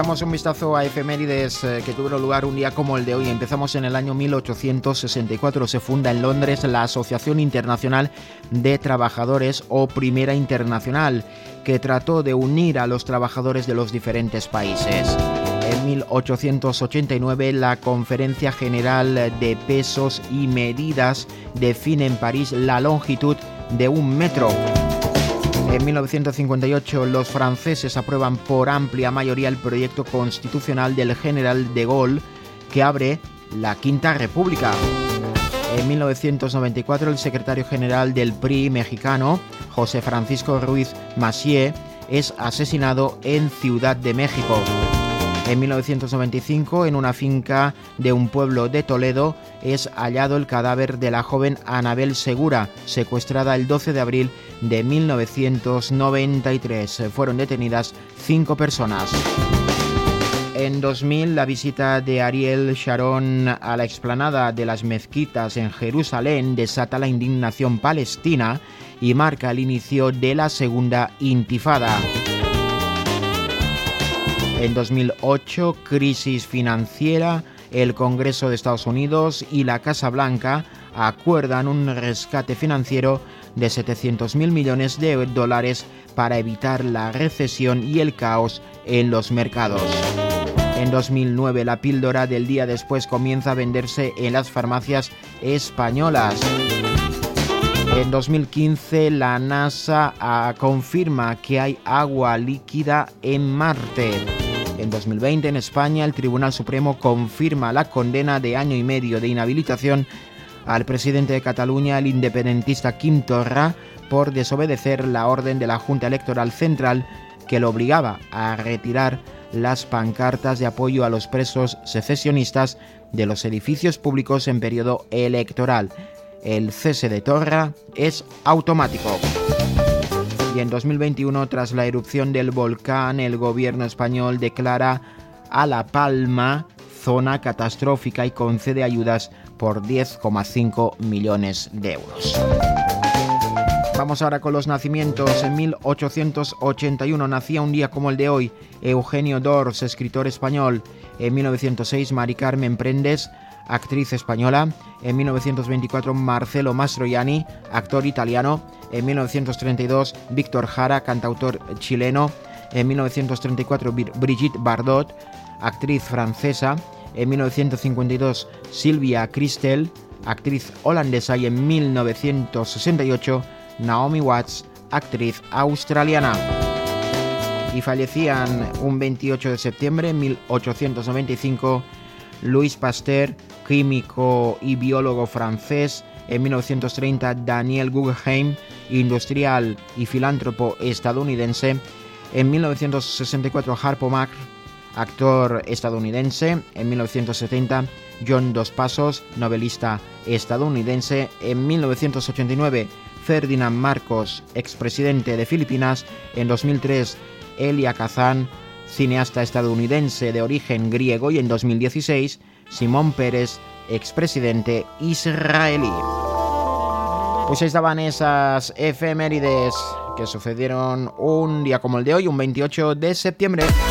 Echamos un vistazo a efemérides que tuvieron lugar un día como el de hoy. Empezamos en el año 1864. Se funda en Londres la Asociación Internacional de Trabajadores, o Primera Internacional, que trató de unir a los trabajadores de los diferentes países. En 1889, la Conferencia General de Pesos y Medidas define en París la longitud de 1 metro. En 1958, los franceses aprueban por amplia mayoría el proyecto constitucional del general de Gaulle, que abre la Quinta República. En 1994, el secretario general del PRI mexicano, José Francisco Ruiz Massieu, es asesinado en Ciudad de México. En 1995, en una finca de un pueblo de Toledo, es hallado el cadáver de la joven Anabel Segura, secuestrada el 12 de abril de 1993. Fueron detenidas 5 personas. En 2000, la visita de Ariel Sharon a la explanada de las mezquitas en Jerusalén desata la indignación palestina y marca el inicio de la segunda intifada. En 2008, crisis financiera, el Congreso de Estados Unidos y la Casa Blanca acuerdan un rescate financiero de $700.000 millones para evitar la recesión y el caos en los mercados. En 2009, la píldora del día después comienza a venderse en las farmacias españolas. En 2015, la NASA confirma que hay agua líquida en Marte. En 2020, en España, el Tribunal Supremo confirma la condena de 1 año y medio de inhabilitación al presidente de Cataluña, el independentista Quim Torra, por desobedecer la orden de la Junta Electoral Central que lo obligaba a retirar las pancartas de apoyo a los presos secesionistas de los edificios públicos en periodo electoral. El cese de Torra es automático. Y en 2021, tras la erupción del volcán, el gobierno español declara a La Palma zona catastrófica y concede ayudas por 10,5 millones de euros. Vamos ahora con los nacimientos. En 1881 nacía un día como el de hoy Eugenio d'Ors, escritor español. En 1906, Mari Carmen Prendes, actriz española. En 1924, Marcelo Mastroianni, actor italiano. En 1932, Víctor Jara, cantautor chileno. En 1934, Brigitte Bardot, actriz francesa. En 1952, Sylvia Kristel, actriz holandesa. Y en 1968, Naomi Watts, actriz australiana. Y fallecían un 28 de septiembre de 1895 Louis Pasteur, químico y biólogo francés. En 1930, Daniel Guggenheim, industrial y filántropo estadounidense. En 1964, Harpo Marx, actor estadounidense. En 1970, John Dos Passos, novelista estadounidense. En 1989, Ferdinand Marcos, expresidente de Filipinas. En 2003, Elia Kazan, cineasta estadounidense de origen griego. Y en 2016, Simón Peres, expresidente israelí. Pues estaban esas efemérides que sucedieron un día como el de hoy, un 28 de septiembre.